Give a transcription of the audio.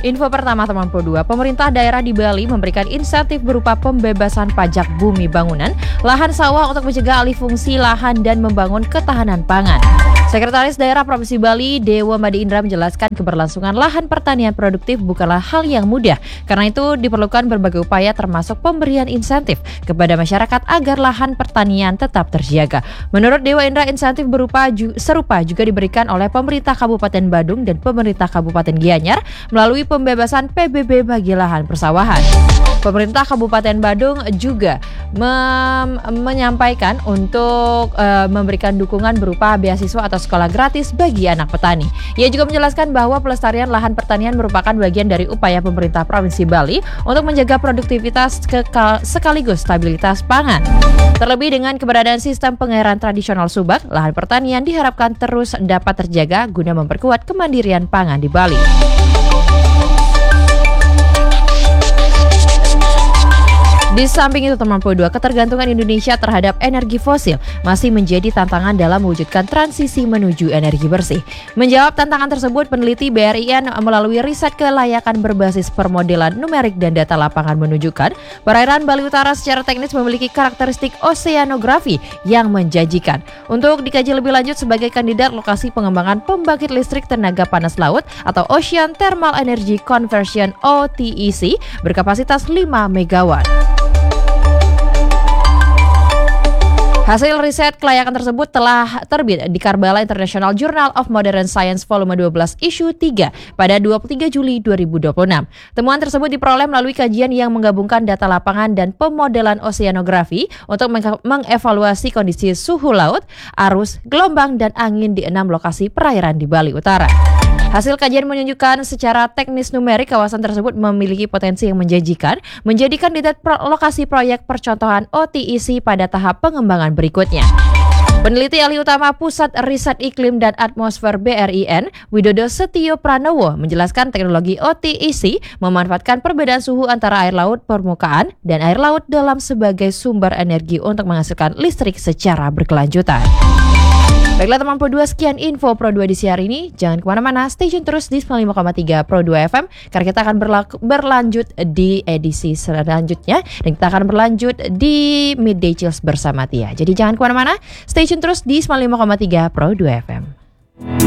Info pertama teman Pro 2, pemerintah daerah di Bali memberikan insentif berupa pembebasan pajak bumi bangunan, lahan sawah untuk mencegah alih fungsi lahan dan membangun ketahanan pangan. Sekretaris Daerah Provinsi Bali, Dewa Madi Indra menjelaskan keberlangsungan lahan pertanian produktif bukanlah hal yang mudah. Karena itu diperlukan berbagai upaya termasuk pemberian insentif kepada masyarakat agar lahan pertanian tetap terjaga. Menurut Dewa Indra, insentif serupa juga diberikan oleh pemerintah Kabupaten Badung dan pemerintah Kabupaten Gianyar melalui pembebasan PBB bagi lahan persawahan. Pemerintah Kabupaten Badung juga menyampaikan untuk memberikan dukungan berupa beasiswa atau sekolah gratis bagi anak petani. Ia juga menjelaskan bahwa pelestarian lahan pertanian merupakan bagian dari upaya pemerintah Provinsi Bali untuk menjaga produktivitas sekaligus stabilitas pangan. Terlebih dengan keberadaan sistem pengairan tradisional subak, lahan pertanian diharapkan terus dapat terjaga guna memperkuat kemandirian pangan di Bali. Di samping itu teman Pro 2, ketergantungan Indonesia terhadap energi fosil masih menjadi tantangan dalam mewujudkan transisi menuju energi bersih. Menjawab tantangan tersebut, peneliti BRIN melalui riset kelayakan berbasis permodelan numerik dan data lapangan menunjukkan perairan Bali Utara secara teknis memiliki karakteristik oseanografi yang menjanjikan. Untuk dikaji lebih lanjut sebagai kandidat lokasi pengembangan pembangkit listrik tenaga panas laut atau Ocean Thermal Energy Conversion OTEC berkapasitas 5 MW. Hasil riset kelayakan tersebut telah terbit di Karbala International Journal of Modern Science volume 12 issue 3 pada 23 Juli 2026. Temuan tersebut diperoleh melalui kajian yang menggabungkan data lapangan dan pemodelan oseanografi untuk mengevaluasi kondisi suhu laut, arus, gelombang, dan angin di 6 lokasi perairan di Bali Utara. Hasil kajian menunjukkan secara teknis numerik kawasan tersebut memiliki potensi yang menjanjikan menjadi kandidat lokasi proyek percontohan OTEC pada tahap pengembangan berikutnya. Peneliti ahli utama Pusat Riset Iklim dan Atmosfer BRIN, Widodo Setio Pranowo, menjelaskan teknologi OTEC memanfaatkan perbedaan suhu antara air laut permukaan dan air laut dalam sebagai sumber energi untuk menghasilkan listrik secara berkelanjutan. Baiklah teman Pro 2, sekian info Pro 2 di siang hari ini. Jangan kemana-mana, stay tune terus di 95,3 Pro 2 FM karena kita akan berlanjut di edisi selanjutnya dan kita akan berlanjut di Midday Chills bersama Tia. Jadi jangan kemana-mana, stay tune terus di 95,3 Pro 2 FM.